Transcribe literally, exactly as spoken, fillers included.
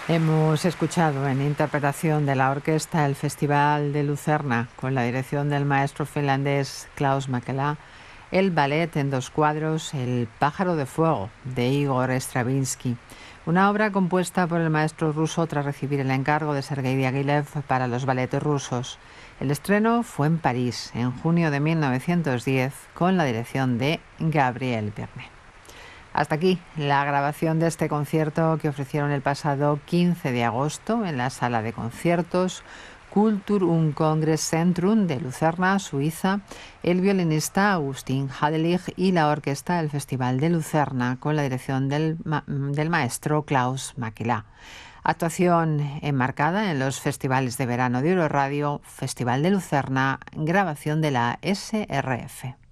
Hemos escuchado en interpretación de la orquesta el Festival de Lucerna, con la dirección del maestro finlandés Klaus Mäkelä, el ballet en dos cuadros El pájaro de fuego, de Igor Stravinsky, una obra compuesta por el maestro ruso tras recibir el encargo de Sergei Diaghilev para los balletes rusos. El estreno fue en París, en junio de mil novecientos diez, con la dirección de Gabriel Vernet. Hasta aquí la grabación de este concierto que ofrecieron el pasado quince de agosto en la sala de conciertos Kultur- und Kongress-Zentrum de Lucerna, Suiza, el violinista Agustín Hadelich y la orquesta del Festival de Lucerna con la dirección del, ma- del maestro Klaus Mäkelä. Actuación enmarcada en los festivales de verano de Euroradio, Festival de Lucerna, grabación de la S R F.